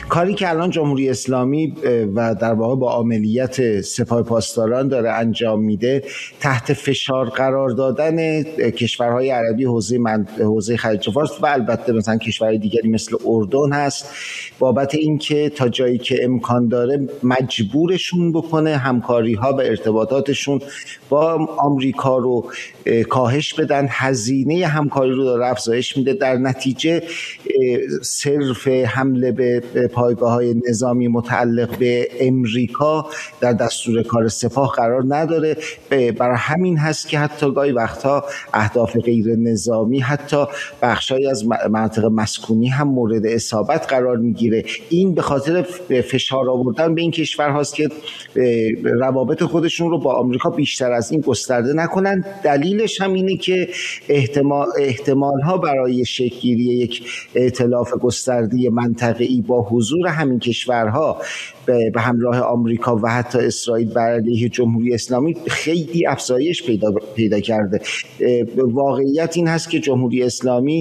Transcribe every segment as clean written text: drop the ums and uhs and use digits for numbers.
کاری که الان جمهوری اسلامی و در واقع با عملیات سپاه پاسداران داره انجام میده، تحت فشار قرار دادن کشورهای عربی حوزه خلیج فارس و البته مثلا کشورهای دیگری مثل اردن هست، بابت اینکه تا جایی که امکان داره مجبورشون بکنه همکاری‌ها و ارتباطاتشون با آمریکا رو کاهش بدن. هزینه همکاری رو داره افزایش میده. در نتیجه صرف حمله به پایگاه‌های نظامی متعلق به امریکا در دستور کار سپاه قرار نداره. برای همین هست که حتی گاهی وقتها اهداف غیر نظامی، حتی بخشایی از مناطق مسکونی هم مورد اصابت قرار میگیره. این به خاطر فشار آوردن به این کشورهاست که روابط خودشون رو با آمریکا بیشتر از این گسترده نکنن. دلیلش هم اینه که احتمال ها برای شکل‌گیری یک ائتلاف گسترده منطقه‌ای با حضور همین کشورها به همراه آمریکا و حتی اسرائیل بر علیه جمهوری اسلامی خیلی افزایش پیدا کرده. واقعیت این هست که جمهوری اسلامی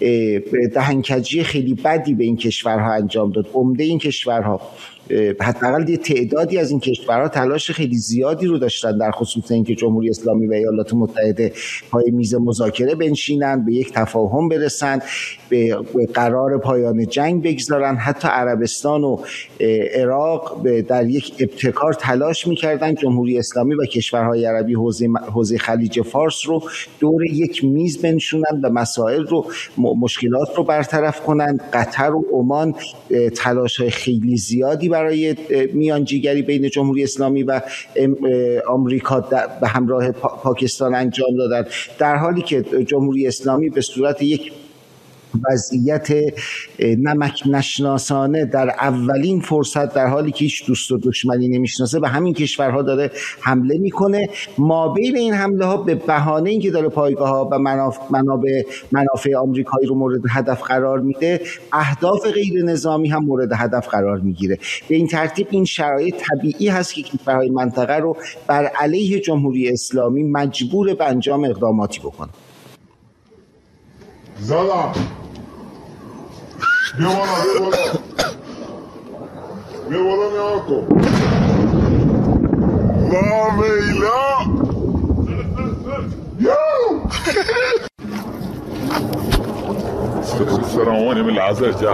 دهنکجی خیلی بدی به این کشورها انجام داد. عمده این کشورها، حداقل یه تعدادی از این کشورها تلاش خیلی زیادی رو داشتن در خصوص اینکه جمهوری اسلامی و ایالات متحده پای میز مذاکره بنشینن، به یک تفاهم برسن، به قرار پایان جنگ بگذارن. حتی عربستان و عراق در یک ابتکار تلاش میکردن جمهوری اسلامی و کشورهای عربی حوزه خلیج فارس رو دور یک میز بنشونن و مسائل رو، مشکلات رو برطرف کنن. قطر و عمان تلاش‌های خیلی زیادی برای میانجیگری بین جمهوری اسلامی و آمریکا به همراه پاکستان انجام دادن، در حالی که جمهوری اسلامی به صورت یک وضعیت نمک نشناسانه در اولین فرصت، در حالی که هیچ دوست و دشمنی نمیشناسه، به همین کشورها داره حمله میکنه. ما بین این حمله ها به بهانه اینکه داره پایگاه ها و منافع آمریکایی رو مورد هدف قرار میده، اهداف غیر نظامی هم مورد هدف قرار میگیره. به این ترتیب این شرایط طبیعی هست که کشورهای منطقه رو بر علیه جمهوری اسلامی مجبور به انجام اقداماتی بکنه. زدم بیا بالا نیا کن لا میلا سلامانی من العزر جا.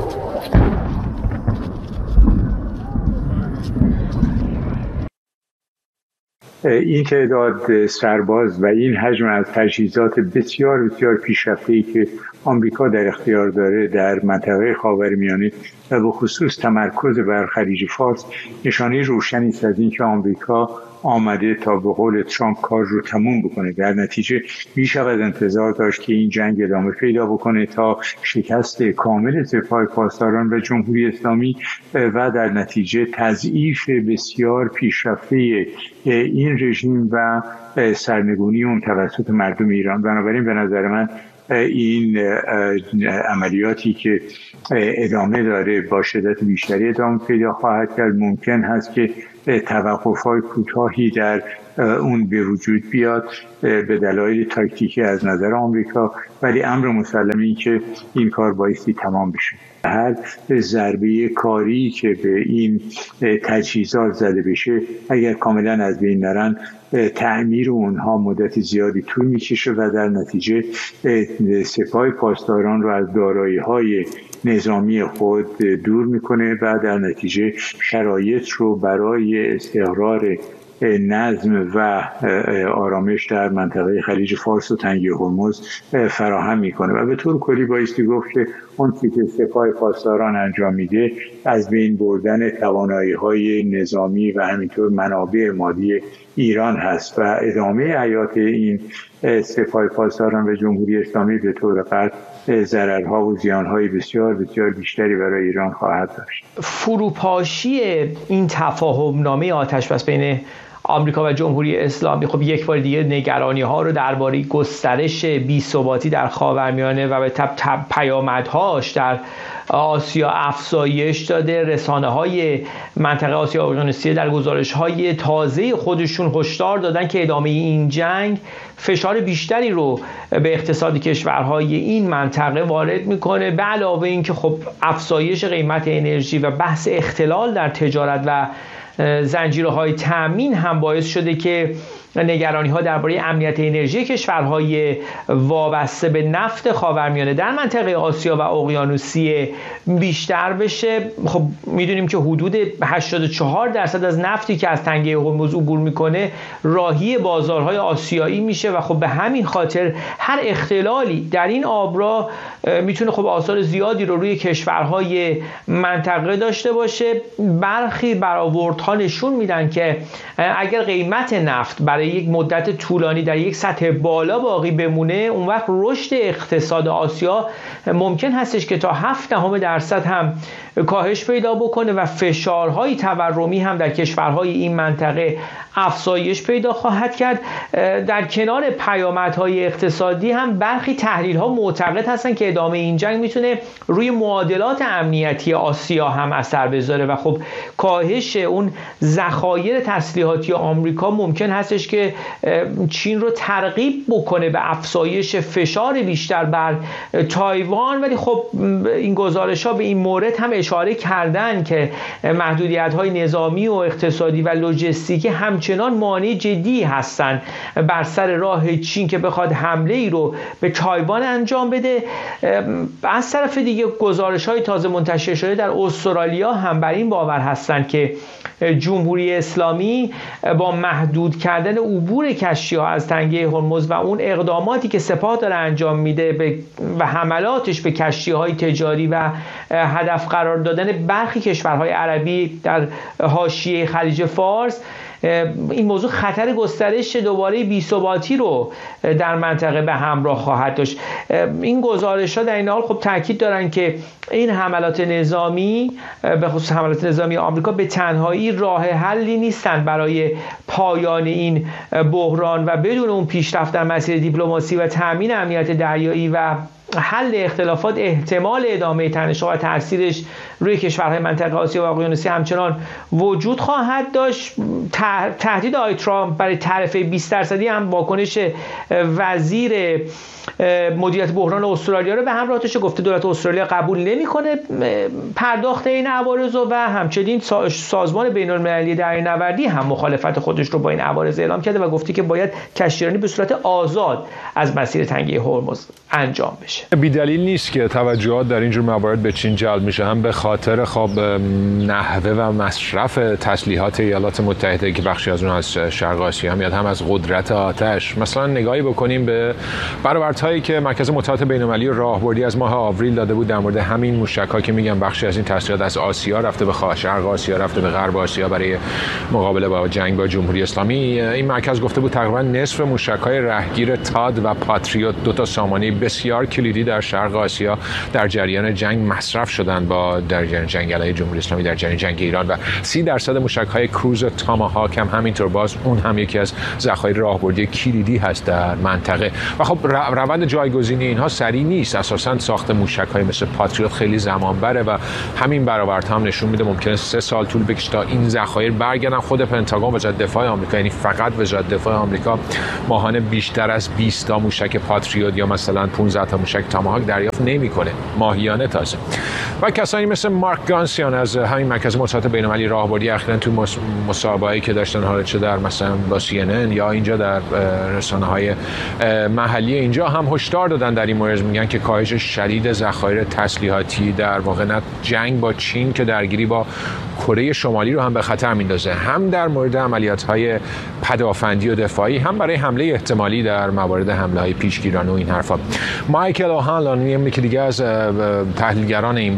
این تعداد سرباز و این حجم از تجهیزات بسیار بسیار پیشرفته‌ای که آمریکا در اختیار داره در منطقه خاورمیانه و به خصوص تمرکز بر خلیج فارس نشانه روشنی است از اینکه آمریکا آمده تا به قول ترامپ کار رو تموم بکنه. در نتیجه میشود انتظار داشت که این جنگ ادامه پیدا بکنه تا شکست کامل سپاه پاسداران و جمهوری اسلامی و در نتیجه تضعیف بسیار پیشرفته این رژیم و سرنگونی اون توسط مردم ایران. بنابراین به نظر من این عملیاتی که ادامه داره با شدت بیشتری ادامه پیدا خواهد کرد. ممکن هست که توقف‌های کوتاهی در اون به وجود بیاد به دلایل تاکتیکی از نظر آمریکا، ولی امر مسلم این که این کار بایستی تمام بشه. هر ضربه کاری که به این تجهیزات زده بشه اگر کاملا از بین نرن، تعمیر اونها مدت زیادی طول میکشه و در نتیجه سپاه پاسداران رو از دارایی‌های نظامی خود دور میکنه و در نتیجه شرایط رو برای استقرار نظم و آرامش در منطقه خلیج فارس و تنگه هرمز فراهم میکنه و به طور کلی بایستی گفت که اون چیزی که سپاه پاسداران انجام میده از بین بردن توانایی‌های نظامی و همینطور منابع مالی ایران هست و ادامه حیات این سپاه پاسداران و جمهوری اسلامی به طور قطع ضررها و زیانهای بسیار بسیار بیشتری برای ایران خواهد داشت. فروپاشی این تفاهمنامه آتش‌بس بین آمریکا و جمهوری اسلامی خب یک بار دیگه نگرانی ها رو درباره گسترش بی‌ثباتی در خاورمیانه و به پیامدهاش در آسیا افزایش داده. رسانه‌های منطقه آسیا اقیانوسیه در گزارش‌های تازه خودشون هشدار دادن که ادامه این جنگ فشار بیشتری رو به اقتصاد کشورهای این منطقه وارد میکنه، به علاوه اینکه خب افزایش قیمت انرژی و بحث اختلال در تجارت و زنجیره‌های تامین هم باعث شده که نگرانی‌ها درباره امنیت انرژی کشورهای وابسته به نفت خاورمیانه در منطقه آسیا و اقیانوسیه بیشتر بشه. خب میدونیم که حدود 84% از نفتی که از تنگه هرمز عبور میکنه راهی بازارهای آسیایی میشه و خب به همین خاطر هر اختلالی در این آبراه میتونه خب آثار زیادی رو روی کشورهای منطقه داشته باشه. برخی برآوردها نشون میدن که اگر قیمت نفت برای یک مدت طولانی در یک سطح بالا باقی بمونه، اون وقت رشد اقتصاد آسیا ممکن هستش که تا 0.7% هم کاهش پیدا بکنه و فشارهای تورمی هم در کشورهای این منطقه افزایش پیدا خواهد کرد. در کنار پیامدهای اقتصادی هم برخی تحلیل‌ها معتقد هستن که ادامه این جنگ میتونه روی معادلات امنیتی آسیا هم اثر بذاره و خب کاهش اون ذخایر تسلیحاتی آمریکا ممکن هستش که چین رو ترغیب بکنه به افزایش فشار بیشتر بر تایوان. ولی خب این گزارش‌ها به این مورد هم اشاره کردن که محدودیت‌های نظامی و اقتصادی و لوجستیکی همچنان مانع جدی هستند بر سر راه چین که بخواد حمله ای رو به تایوان انجام بده. از طرف دیگه گزارش‌های تازه منتشر شده در استرالیا هم بر این باور هستند که جمهوری اسلامی با محدود کردن عبور کشتی‌ها از تنگه هرمز و اون اقداماتی که سپاه داره انجام میده و حملاتش به کشتی‌های تجاری و هدف قرار دادن برخی کشورهای عربی در حاشیه خلیج فارس، این موضوع خطر گسترش دوباره بی‌ثباتی رو در منطقه به همراه خواهد داشت. این گزارش‌ها در این حال خب تاکید دارن که این حملات نظامی، به خصوص حملات نظامی آمریکا، به تنهایی راه حلی نیستن برای پایان این بحران و بدون اون پیشرفت در مسیر دیپلماسی و تامین امنیت دریایی و حل اختلافات احتمال ادامه تنش‌ها و تاثیرش روی کشورهای منطقه آسیا و اقیانوسیه همچنان وجود خواهد داشت. تهدید آقای ترامپ برای تعرفه 20% هم واکنش وزیر مدیریت بحران استرالیا رو به همراه داشته. گفته دولت استرالیا قبول نمی‌کنه پرداخت این عوارض و همچنین سازمان بین‌المللی دریانوردی هم مخالفت خودش رو با این عوارض اعلام کرده و گفته که باید کشتیرانی به صورت آزاد از مسیر تنگه هرمز انجام بشه. بی‌دلیل نیست که توجهات در اینجور موارد به چین جلب میشه، هم به خاطر خب نحوه و مصرف تسلیحات ایالات متحده که بخشی از اون از شرق آسیا میاد، هم از قدرت آتش. مثلا نگاهی بکنیم به برآوردهایی که مرکز مطالعات بین‌المللی راهبردی از ماه آوریل داده بود در مورد همین موشک‌ها که میگن بخشی از این تسلیحات از آسیا رفته به شرق آسیا، رفته به غرب آسیا برای مقابله با جنگ با جمهوری اسلامی. این مرکز گفته بود تقریبا نصف موشک‌های رهگیر تاد و پاتریوت، دو تا سامانه بسیار کلیدی در شرق آسیا، در جریان جنگ مصرف شدن با در جریان جنگ علیه جمهوری اسلامی، در جریان جنگ ایران. و 30% موشک‌های کروز تاماهاک هم همینطور، باز اون هم یکی از ذخایر راهبردی کلیدی هست در منطقه. و خب روند جایگزینی اینها سریع نیست. اساساً ساخت موشک‌های مثل پاتریوت خیلی زمان بره و همین برآوردها هم نشون میده ممکنه 3 سال طول بکشه تا این ذخایر برگردن. خود پنتاگون، وزارت دفاع آمریکا، یعنی فقط وزارت دفاع آمریکا، ماهانه بیشتر از 20 تا موشک پاتریوت یا مثلا 15 تا موشک تاماهاک دریافت نمی‌کنه، ماهیانه تازه. و کسانی مثل مارک گانسیان از همین مرکز مطالعات بین‌المللی راهبردی اخیراً تو مسابقه‌ای که داشتن حالا چه در مثلا با CNN یا اینجا در رسانه‌های محلی اینجا هم هشدار دادن در این مورد. میگن که کاهش شدید ذخایر تسلیحاتی در واقع نه جنگ با چین که درگیری با کره شمالی رو هم به خطر میندازه، هم در مورد عملیات‌های پدافندی و دفاعی، هم برای حمله احتمالی در موارد حمله‌های پیشگیرانه و این حرفا. مایکل اوهانلان، یکی دیگه از تحلیلگران این بار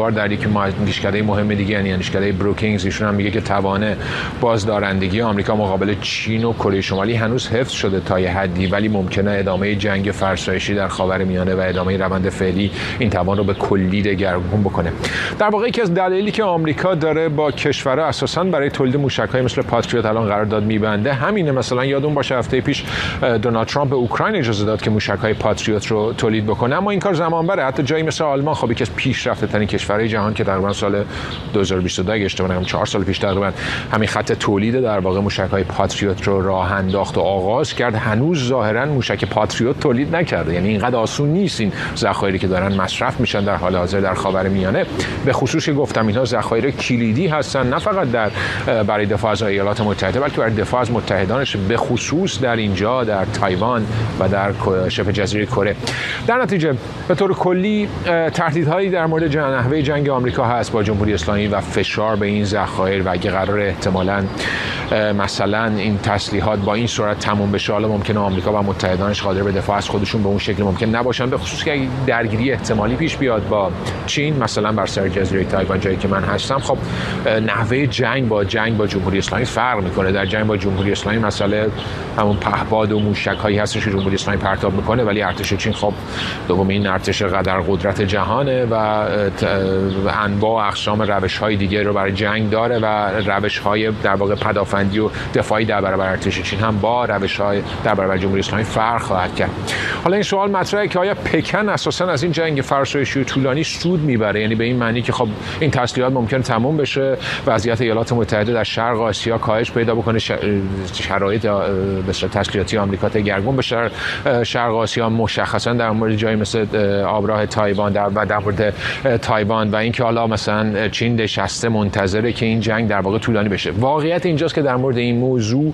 بار در یک اندیشکده مهم دیگه، یعنی اندیشکده بروکینگز، ایشون هم میگه که توان بازدارندگی آمریکا مقابل چین و کره شمالی هنوز حفظ شده تا یه حدی، ولی ممکنه ادامه جنگ فرسایشی در خاورمیانه و ادامه روند فعلی این توان رو به کلی دگرگون بکنه. در واقع یکی از دلایلی که آمریکا داره با کشورها اساساً برای تولید موشک‌های مثل پاتریوت الان قرارداد میبنده همینه. مثلا یادون باشه هفته پیش دونالد ترامپ به اوکراین اجازه داد که موشک‌های پاتریوت رو تولید بکنه، اما این کار زمان بره. حتی جایی مثل آلمان، خب یکی از پیشرفته‌ترین کشورهای جهان که تقریبا سال 2022 اگه اشتباه نکنم 4 سال پیش تقریبا همین خط تولید در واقع موشک‌های پاتریوت رو راه انداخت و آغاز کرد، هنوز ظاهراً موشک پاتریوت تولید نکرده. یعنی اینقدر آسون نیست این ذخایری که دارن مصرف میشن در حال حاضر در خاورمیانه. به خصوص که گفتم اینها ذخایر کلیدی هستن، نه فقط برای دفاع از ایالات متحده بلکه برای دفاع از متحدانش، به خصوص در اینجا در تایوان و در شبه جزیره کره. در نتیجه به طور کلی تهدیدهایی در مورد نحوه جنگ آمریکا هست با جمهوری اسلامی و فشار به این ذخایر و اگه قرار احتمالاً مثلا این تسلیحات با این سرعت تموم بشه، حالا ممکنه آمریکا و متحدانش قادر به دفاع از خودشون به اون شکل ممکن نباشن، به خصوص که اگه درگیری احتمالی پیش بیاد با چین مثلا بر سر جزیره تایوان جایی که من هستم، خب نحوه جنگ با جمهوری اسلامی فرق میکنه. در جنگ با جمهوری اسلامی مسئله همون پهپاد و موشک‌هایی هستش که جمهوری اسلامی پرتاب میکنه، ولی ارتش چین خب دومین ارتش قدر قدرت جهانه و انواع و اقسام روش‌های دیگه رو برای جنگ داره و روش‌های در واقع پدافندی و دفاعی در برابر ارتش چین هم با روش‌های در برابر جمهوری اسلامی فرق خواهد کرد. حالا این سوال مطرحه که آیا پکن اساساً از این جنگ فرسایشی و طولانی سود میبره، یعنی به این معنی که خب این تسلیحات ممکن تموم بشه، وضعیت ایالات متحده در شرق آسیا کاهش پیدا بکنه، شرایط بسیار تسلیحاتی آمریکا دگرگون بشه شرق آسیا، مشخصا در مورد جایی مثل آبراه تایوان و در مورد تایوان، و اینکه حالا مثلا چین نشسته منتظره که این جنگ در واقع طولانی بشه. واقعیت اینجاست که در مورد این موضوع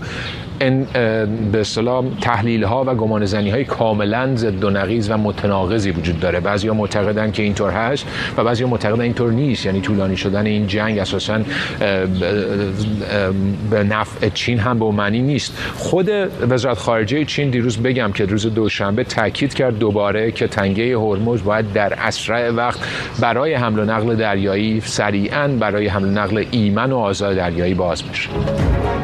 به اصطلاح تحلیل‌ها و گمانه‌زنی‌های کاملاً ضد و نقیض و متناقضی وجود داره. بعضیا معتقدن که اینطور هست و بعضیا معتقدن اینطور نیست، یعنی طولانی شدن این جنگ اساساً به نفع چین هم به معنی نیست. خود وزارت خارجه چین دیروز بگم که روز دوشنبه تاکید کرد دوباره که تنگه هرمز باید در اسرع وقت برای حمل و نقل دریایی سریعاً برای حمل و نقل ایمن و آزاد دریایی باز بشه.